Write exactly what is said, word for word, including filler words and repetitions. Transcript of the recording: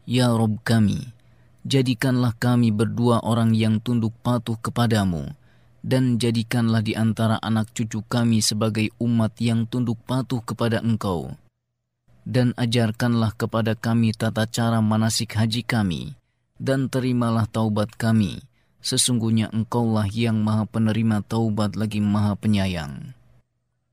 Ya Rabb kami, jadikanlah kami berdua orang yang tunduk patuh kepadamu, dan jadikanlah di antara anak cucu kami sebagai umat yang tunduk patuh kepada Engkau. Dan ajarkanlah kepada kami tata cara manasik haji kami, dan terimalah taubat kami. Sesungguhnya Engkaulah yang Maha Penerima taubat lagi Maha Penyayang.